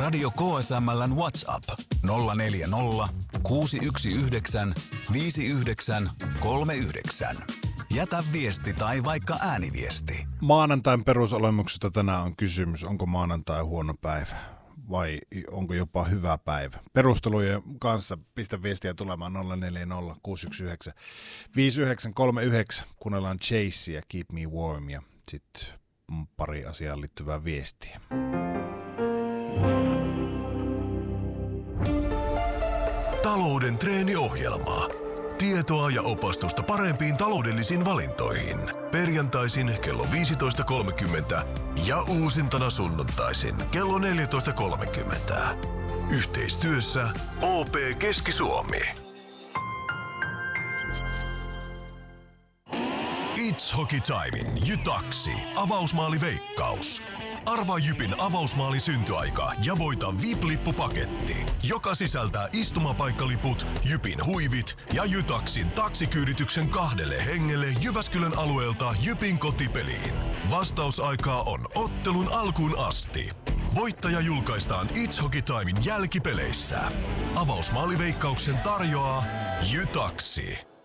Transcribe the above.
Radio KSML:n WhatsApp 040 619 5939. Jätä viesti tai vaikka ääniviesti. Maanantain perusolemuksesta tänään on kysymys, onko maanantai huono päivä vai onko jopa hyvä päivä. Perustelujen kanssa pistä viestiä tulemaan 040 619 5939. Kuunnellaan Chase ja Keep Me Warm ja sitten pari asiaan liittyvää viestiä. Talouden treeniohjelma. Tietoa ja opastusta parempiin taloudellisiin valintoihin. Perjantaisin kello 15.30 ja uusintana sunnuntaisin kello 14.30. Yhteistyössä OP Keski-Suomi. It's Hockey Timein Jytaksi avausmaaliveikkaus. Arvaa Jypin avausmaalin syntyaika ja voita VIP-lippupaketti, joka sisältää istumapaikkaliput, Jypin huivit ja Jytaksin taksikyydityksen 2 hengelle Jyväskylän alueelta Jypin kotipeliin. Vastausaikaa on ottelun alkuun asti. Voittaja julkaistaan It's Hockey Timein jälkipeleissä. Avausmaaliveikkauksen tarjoaa Jytaksi.